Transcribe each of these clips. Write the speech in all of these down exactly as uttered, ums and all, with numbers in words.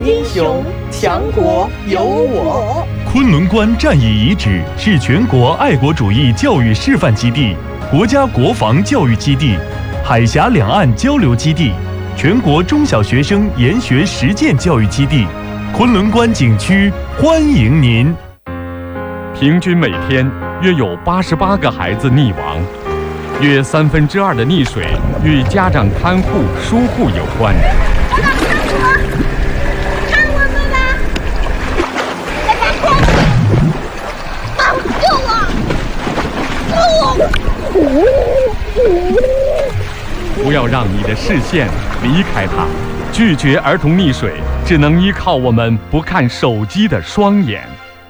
英雄强国有我。 昆仑关战役遗址是全国爱国主义教育示范基地、国家国防教育基地、海峡两岸交流基地、全国中小学生研学实践教育基地。昆仑关景区欢迎您。 平均每天约有八十八个孩子溺亡，约三分之二的溺水与家长看护疏忽有关。不要让你的视线离开它，拒绝儿童溺水，只能依靠我们不看手机的双眼。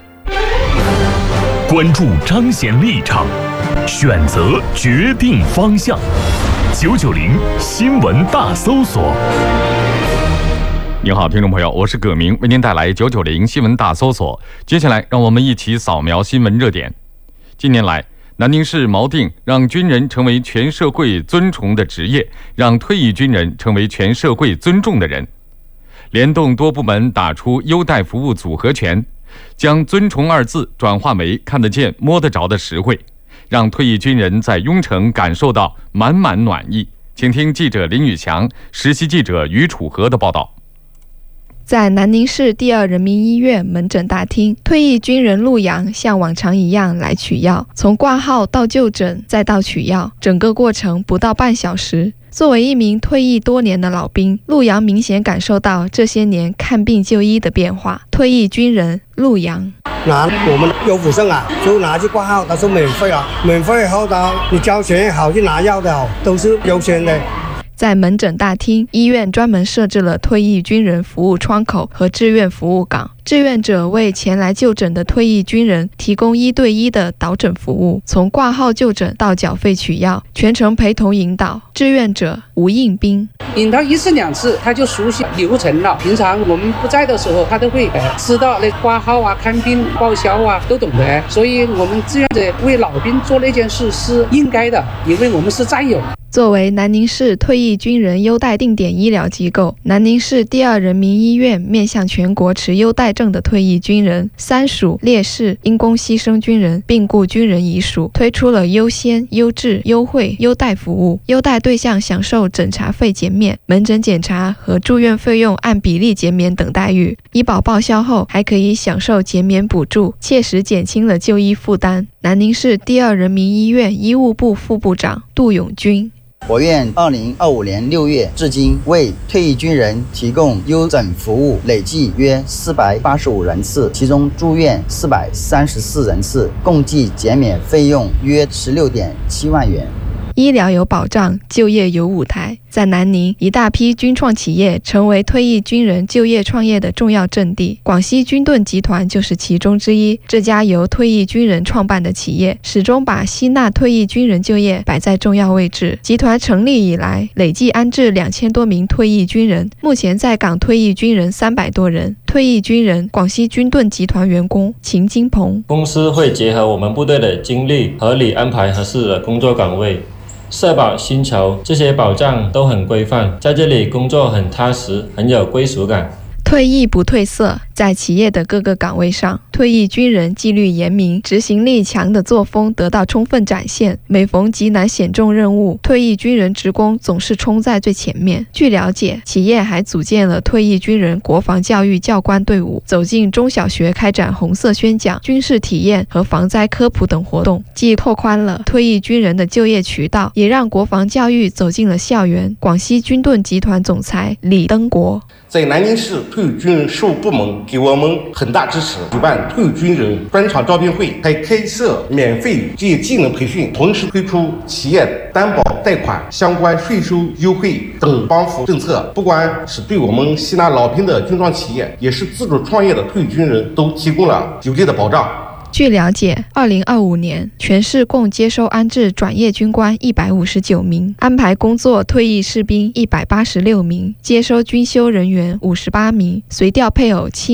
关注彰显立场，选择决定方向。九九零新闻大搜索。 您好，听众朋友，我是葛明，为您带来九九零新闻大搜索。接下来，让我们一起扫描新闻热点。近年来，南宁市锚定让军人成为全社会尊崇的职业，让退役军人成为全社会尊重的人，联动多部门打出优待服务组合拳，将尊崇二字转化为看得见摸得着的实惠，让退役军人在雍城感受到满满暖意。请听记者林宇翔、实习记者于楚河的报道。 在南宁市第二人民医院门诊大厅，退役军人陆阳像往常一样来取药，从挂号到就诊再到取药，整个过程不到半小时。作为一名退役多年的老兵，陆阳明显感受到这些年看病就医的变化。退役军人陆阳， 拿我们有补肾啊，就拿去挂号，他说免费啊，免费后的你交钱也好，去拿药的好，都是优先的。 在门诊大厅，医院专门设置了退役军人服务窗口和志愿服务岗，志愿者为前来就诊的退役军人提供一对一的导诊服务，从挂号就诊到缴费取药，全程陪同引导。志愿者吴应兵， 引导一次两次，他就熟悉流程了。平常我们不在的时候，他都会呃知道那挂号啊、看病、报销啊，都懂得。所以我们志愿者为老兵做那件事是应该的，因为我们是战友。 作为南宁市退役军人优待定点医疗机构，南宁市第二人民医院面向全国持优待证的退役军人、三属烈士、因公牺牲军人、病故军人遗属，推出了优先、优质、优惠、优待服务。优待对象享受诊查费减免、门诊检查和住院费用按比例减免等待遇，医保报销后还可以享受减免补助，切实减轻了就医负担。南宁市第二人民医院医务部副部长杜永军， 我院二零二五年六月至今为退役军人提供优诊服务累计约四百八十五人次，其中住院四百三十四人次，共计减免费用约十六点七万元。 医疗有保障，就业有舞台。在南宁，一大批军创企业成为退役军人就业创业的重要阵地。广西军盾集团就是其中之一。这家由退役军人创办的企业，始终把吸纳退役军人就业摆在重要位置。集团成立以来，累计安置两千多名退役军人，目前在岗退役军人三百多人。退役军人，广西军盾集团员工秦金鹏， 公司会结合我们部队的精力，合理安排合适的工作岗位。社保、薪酬这些保障都很规范，在这里工作很踏实，很有归属感。 退役不褪色，在企业的各个岗位上，退役军人纪律严明、执行力强的作风得到充分展现。每逢极难险重任务，退役军人职工总是冲在最前面。据了解，企业还组建了退役军人国防教育教官队伍，走进中小学开展红色宣讲、军事体验和防灾科普等活动，既拓宽了退役军人的就业渠道，也让国防教育走进了校园。广西军盾集团总裁李登国， 在南宁市退役军人事务部门给我们很大支持，举办退役军人专场招聘会，还开设免费职业技能培训，同时推出企业担保贷款相关税收优惠等帮扶政策。不管是对我们吸纳老兵的军创企业，也是自主创业的退役军人，都提供了有力的保障。 据了解，二零二五年全市共接收安置转业军官一百五十九名，安排工作退役士兵一百八十六名，接收军休人员五十八名，随调配偶七名，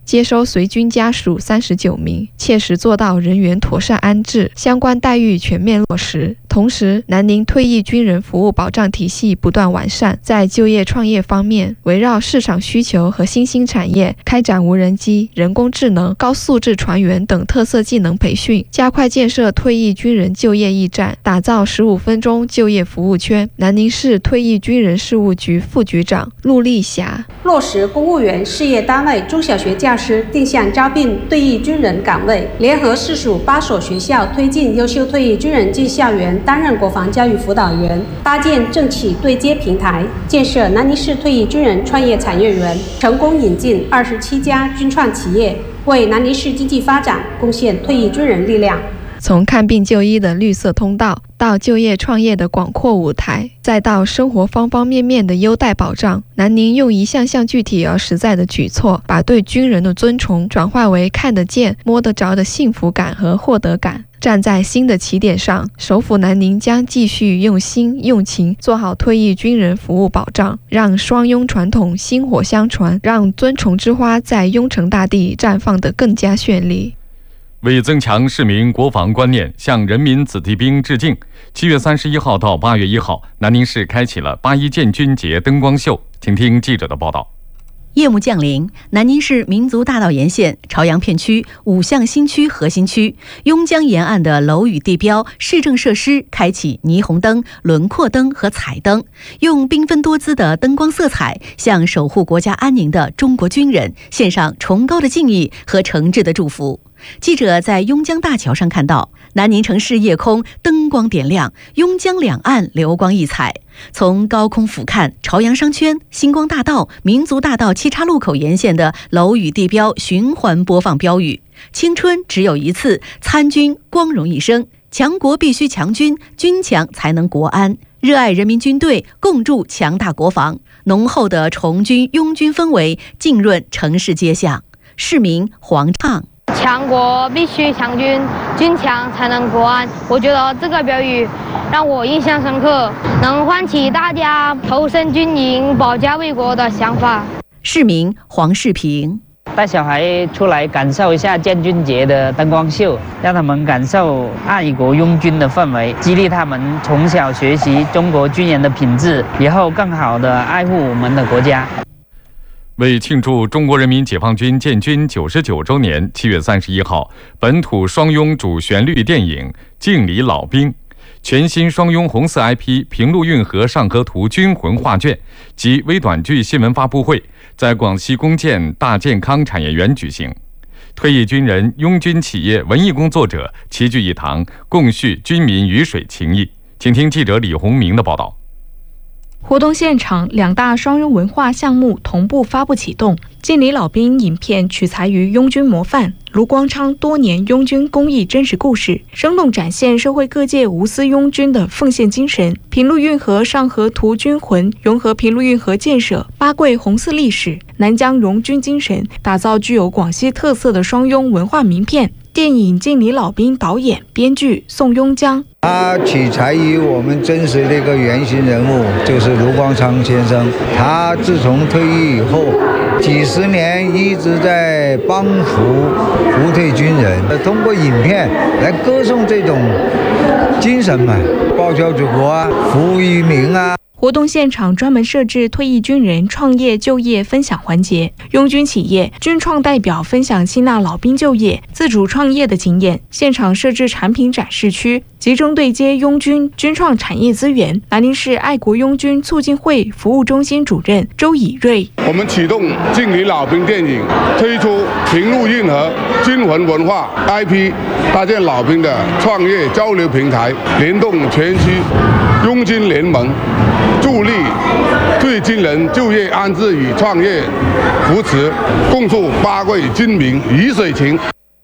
接收随军家属三十九名，切实做到人员妥善安置，相关待遇全面落实。同时，南宁退役军人服务保障体系不断完善，在就业创业方面，围绕市场需求和新兴产业，开展无人机、人工智能、高素质船员等特色技能培训，加快建设退役军人就业驿站，打造十五分钟就业服务圈。南宁市退役军人事务局副局长陆丽霞： 落实公务员事业单位中小学教师定向招聘退役军人岗位，联合市属八所学校推进优秀退役军人进校园担任国防教育辅导员，搭建政企对接平台，建设南宁市退役军人创业产业园，成功引进二十七家军创企业，为南宁市经济发展贡献退役军人力量。 从看病就医的绿色通道，到就业创业的广阔舞台，再到生活方方面面的优待保障，南宁用一项项具体而实在的举措，把对军人的尊崇转化为看得见、摸得着的幸福感和获得感。站在新的起点上，首府南宁将继续用心用情做好退役军人服务保障，让双拥传统薪火相传，让尊崇之花在拥城大地绽放得更加绚丽。 为增强市民国防观念，向人民子弟兵致敬，七月三十一号到八月一号，南宁市开启了八一建军节灯光秀。请听记者的报道。 夜幕降临，南宁市民族大道沿线朝阳片区、五巷新区核心区、邕江沿岸的楼宇地标、市政设施开启霓虹灯、轮廓灯和彩灯，用缤纷多姿的灯光色彩，向守护国家安宁的中国军人献上崇高的敬意和诚挚的祝福。记者在邕江大桥上看到，南宁城市夜空灯光点亮，邕江两岸流光溢彩。从高空俯瞰朝阳商圈、星光大道、民族大道七岔路口沿线的楼宇地标循环播放标语：青春只有一次，参军光荣一生，强国必须强军，军强才能国安，热爱人民军队，共筑强大国防。浓厚的崇军拥军氛围浸润城市街巷。市民黄畅： 强国必须强军，军强才能国安。我觉得这个标语让我印象深刻，能唤起大家投身军营、保家卫国的想法。 市民黄世平： 带小孩出来感受一下建军节的灯光秀，让他们感受爱国拥军的氛围，激励他们从小学习中国军人的品质，以后更好地爱护我们的国家。 为庆祝中国人民解放军建军九十九周年，七月三十一号，本土双拥主旋律电影《敬礼老兵》全新双拥红色 I P《平陆运河上河图》军魂画卷及微短剧新闻发布会在广西弓建大健康产业园举行。退役军人、拥军企业、文艺工作者齐聚一堂，共叙军民鱼水情谊。请听记者李洪明的报道。 活动现场，两大双拥文化项目同步发布启动。敬礼老兵影片取材于拥军模范卢光昌多年拥军公益真实故事，生动展现社会各界无私拥军的奉献精神。平陆运河上河图军魂融合平陆运河建设、八桂红四历史、南疆荣军精神，打造具有广西特色的双拥文化名片。电影《敬礼老兵》导演、编剧宋邕江。 他取材于我们真实的一个原型人物，就是卢光昌先生。他自从退役以后，几十年一直在帮扶服退军人，通过影片来歌颂这种精神嘛，报效祖国啊，服务于民啊。 活动现场专门设置退役军人创业就业分享环节，拥军企业、军创代表分享吸纳老兵就业、自主创业的经验。现场设置产品展示区，集中对接拥军军创产业资源。南宁市爱国拥军促进会服务中心主任周以瑞： 我们启动敬礼老兵电影，推出平陆运河军魂文化 I P， 搭建老兵的创业交流平台，联动全区拥军联盟，助力退役军人就业安置与创业扶持，共筑八桂军民鱼水情。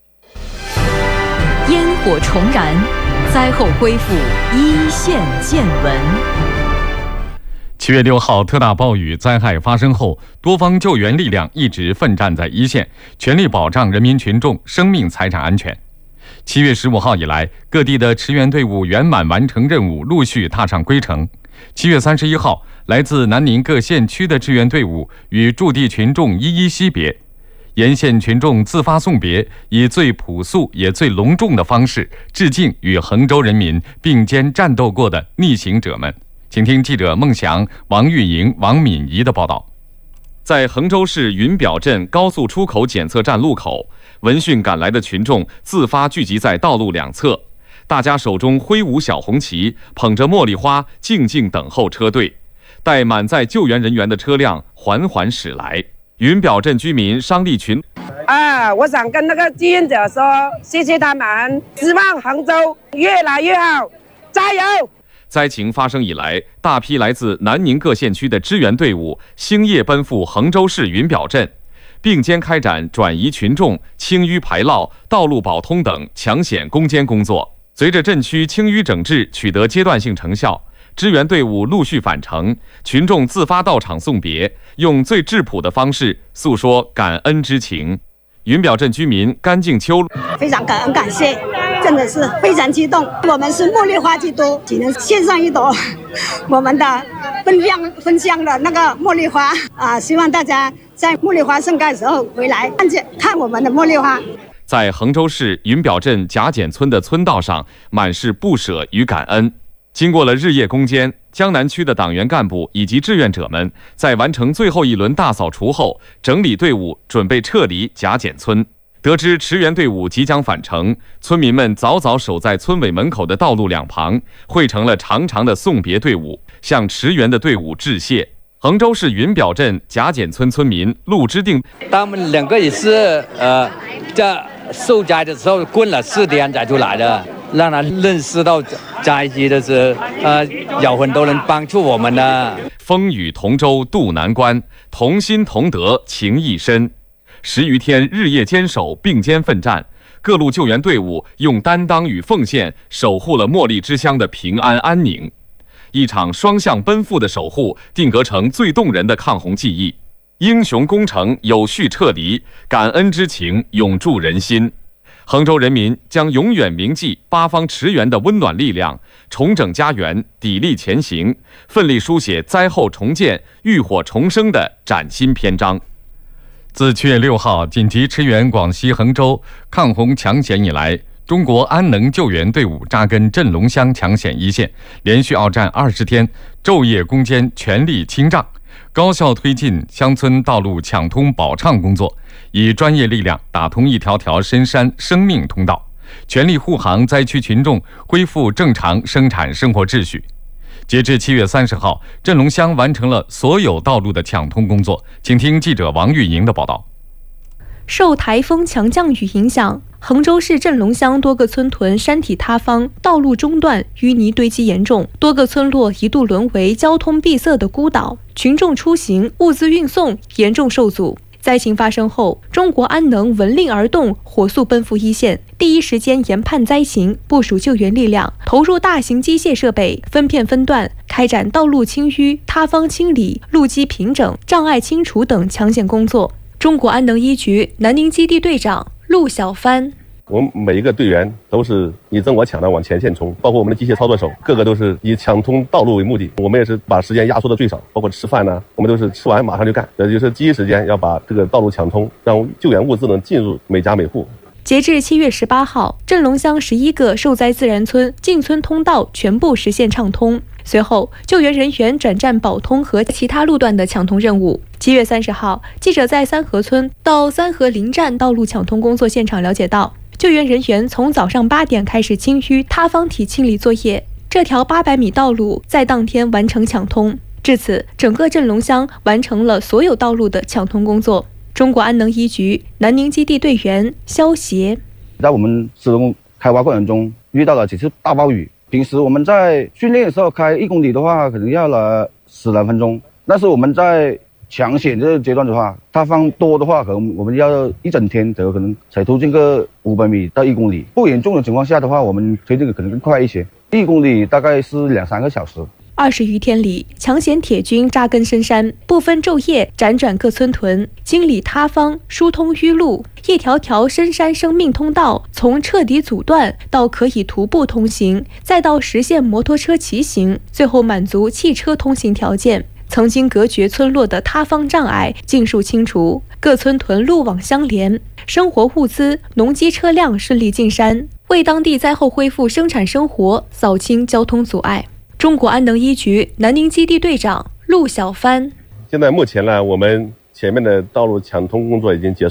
烟火重燃，灾后恢复一线见闻。 七月六号，特大暴雨灾害发生后，多方救援力量一直奋战在一线，全力保障人民群众生命财产安全。七月十五号以来，各地的驰援队伍圆满完成任务，陆续踏上归程。七月三十一号，来自南宁各县区的志愿队伍与驻地群众一一惜别。 沿线群众自发送别，以最朴素也最隆重的方式致敬与衡州人民并肩战斗过的逆行者们。请听记者孟祥、王玉莹、王敏仪的报道。在衡州市云表镇高速出口检测站路口，闻讯赶来的群众自发聚集在道路两侧，大家手中挥舞小红旗，捧着茉莉花，静静等候车队。待满载救援人员的车辆缓缓驶来，云表镇居民商立群啊，我想跟那个志愿者说，谢谢他们，希望衡州越来越好，加油！ 灾情发生以来，大批来自南宁各县区的支援队伍星夜奔赴衡州市云表镇，并肩开展转移群众、清淤排涝、道路保通等抢险攻坚工作。随着镇区清淤整治取得阶段性成效，支援队伍陆续返程，群众自发到场送别，用最质朴的方式诉说感恩之情。云表镇居民甘敬秋非常感恩感谢，真的是非常激动。我们是茉莉花之都，只能献上一朵我们的分享分享的那个茉莉花啊！希望大家在茉莉花盛开的时候回来看见看我们的茉莉花。 在衡州市云表镇贾简村的村道上，满是不舍与感恩。经过了日夜攻坚，江南区的党员干部以及志愿者们在完成最后一轮大扫除后，整理队伍准备撤离贾简村。得知驰援队伍即将返程，村民们早早守在村委门口的道路两旁，汇成了长长的送别队伍，向驰援的队伍致谢。衡州市云表镇贾简村村民陆之定， 他们两个也是呃，在受灾的时候困了四天才出来的，让他认识到灾区的是呃有很多人帮助我们的。 风雨同舟渡难关，同心同德情谊深。十余天日夜坚守，并肩奋战，各路救援队伍用担当与奉献守护了茉莉之乡的平安安宁。一场双向奔赴的守护，定格成最动人的抗洪记忆。英雄工程有序撤离，感恩之情永驻人心。衡州人民将永远铭记八方驰援的温暖力量，重整家园，砥砺前行，奋力书写灾后重建、浴火重生的崭新篇章。自七月六号紧急驰援广西衡州抗洪抢险以来，中国安能救援队伍扎根镇龙乡抢险一线，连续鏖战二十天，昼夜攻坚，全力清障，高效推进乡村道路抢通保畅工作，以专业力量打通一条条深山生命通道，全力护航灾区群众恢复正常生产生活秩序。截至七月三十号，镇龙乡完成了所有道路的抢通工作。请听记者王玉莹的报道。 受台风强降雨影响，衡州市镇龙乡多个村屯山体塌方，道路中断，淤泥堆积严重，多个村落一度沦为交通闭塞的孤岛，群众出行、物资运送严重受阻。灾情发生后，中国安能闻令而动，火速奔赴一线，第一时间研判灾情，部署救援力量，投入大型机械设备，分片分段开展道路清淤、塌方清理、路基平整、障碍清除等抢险工作。中国安能一局南宁基地队长陆小帆， 我们每一个队员都是你争我抢的往前线冲，包括我们的机械操作手，个个都是以抢通道路为目的。我们也是把时间压缩的最少，包括吃饭呢，我们都是吃完马上就干，也就是第一时间要把这个道路抢通，让救援物资能进入每家每户。 截至七月十八号，镇龙乡十一个受灾自然村进村通道全部实现畅通。随后，救援人员转战保通和其他路段的抢通任务。七月三十号，记者在三河村到三河临站道路抢通工作现场了解到，救援人员从早上八点开始清淤塌方体清理作业，这条八百米道路在当天完成抢通。至此，整个镇龙乡完成了所有道路的抢通工作。中国安能一局南宁基地队员肖协， 在我们施工开挖过程中遇到了几次大暴雨，平时我们在训练的时候开一公里的话可能要了十来分钟，但是我们在抢险这个阶段的话，塌方多的话可能我们要一整天才有可能才推进个五百米到一公里，不严重的情况下的话，我们推进的可能更快一些，一公里大概是两三个小时。 二十余天里，抢险铁军扎根深山，不分昼夜辗转各村屯，清理塌方，疏通淤路，一条条深山生命通道从彻底阻断到可以徒步通行，再到实现摩托车骑行，最后满足汽车通行条件。曾经隔绝村落的塌方障碍尽数清除， 各村屯路网相连，生活物资、农机车辆顺利进山，为当地灾后恢复生产生活扫清交通阻碍。中国安能一局南宁基地队长陆小帆： 现在目前呢，我们前面的道路抢通工作已经结束。